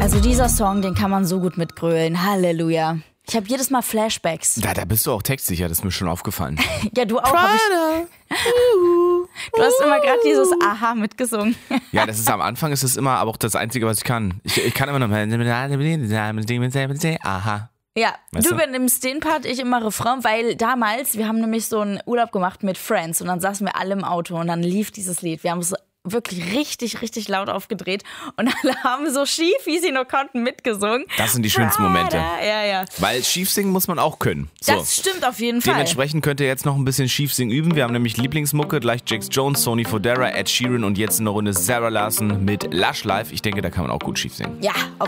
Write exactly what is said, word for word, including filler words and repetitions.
Also dieser Song, den kann man so gut mitgrölen. Halleluja. Ich habe jedes Mal Flashbacks. Da, da bist du auch textsicher, das ist mir schon aufgefallen. Ja, du auch. Hab ich... Du hast immer gerade dieses Aha mitgesungen. Ja, das ist am Anfang ist es immer aber auch das Einzige, was ich kann. Ich, ich kann immer noch mal Aha. Ja, Weißt du du? übernimmst den Part, ich immer Refrain, weil damals, wir haben nämlich so einen Urlaub gemacht mit Friends und dann saßen wir alle im Auto und dann lief dieses Lied. Wir haben es wirklich richtig, richtig laut aufgedreht und alle haben so schief, wie sie nur konnten, mitgesungen. Das sind die schönsten Momente. Ja, ja. Weil schief singen muss man auch können. So. Das stimmt auf jeden Fall. Dementsprechend könnt ihr jetzt noch ein bisschen schief singen üben. Wir haben nämlich Lieblingsmucke, gleich Jax Jones, Sony Fodera, Ed Sheeran und jetzt eine Runde Sarah Larson mit Lush Life. Ich denke, da kann man auch gut schief singen. Ja, auf